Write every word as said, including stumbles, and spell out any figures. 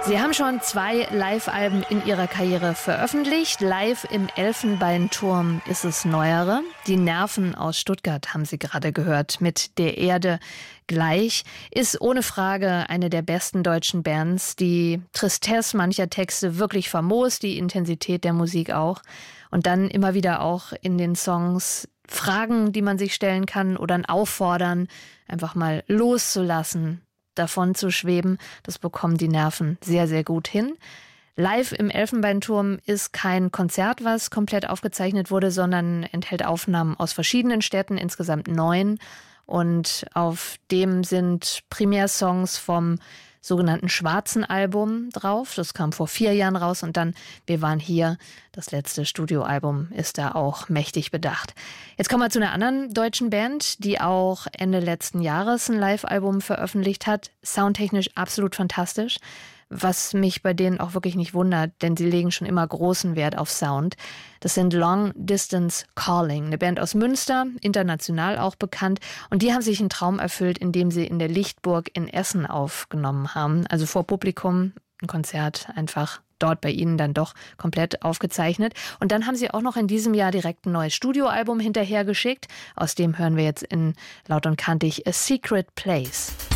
Sie haben schon zwei Live-Alben in ihrer Karriere veröffentlicht. Live im Elfenbeinturm ist es neuere. Die Nerven aus Stuttgart haben Sie gerade gehört mit Der Erde gleich. Ist ohne Frage eine der besten deutschen Bands. Die Tristesse mancher Texte wirklich famos, die Intensität der Musik auch. Und dann immer wieder auch in den Songs Fragen, die man sich stellen kann oder ein Auffordern, einfach mal loszulassen, davon zu schweben. Das bekommen die Nerven sehr, sehr gut hin. Live im Elfenbeinturm ist kein Konzert, was komplett aufgezeichnet wurde, sondern enthält Aufnahmen aus verschiedenen Städten, insgesamt neun. Und auf dem sind Primärsongs vom sogenannten Schwarzen Album drauf. Das kam vor vier Jahren raus und dann Wir waren hier. Das letzte Studioalbum ist da auch mächtig bedacht. Jetzt kommen wir zu einer anderen deutschen Band, die auch Ende letzten Jahres ein Live-Album veröffentlicht hat. Soundtechnisch absolut fantastisch. Was mich bei denen auch wirklich nicht wundert, denn sie legen schon immer großen Wert auf Sound. Das sind Long Distance Calling, eine Band aus Münster, international auch bekannt. Und die haben sich einen Traum erfüllt, indem sie in der Lichtburg in Essen aufgenommen haben. Also vor Publikum, ein Konzert einfach dort bei ihnen dann doch komplett aufgezeichnet. Und dann haben sie auch noch in diesem Jahr direkt ein neues Studioalbum hinterhergeschickt. Aus dem hören wir jetzt in Laut und Kantig A Secret Place.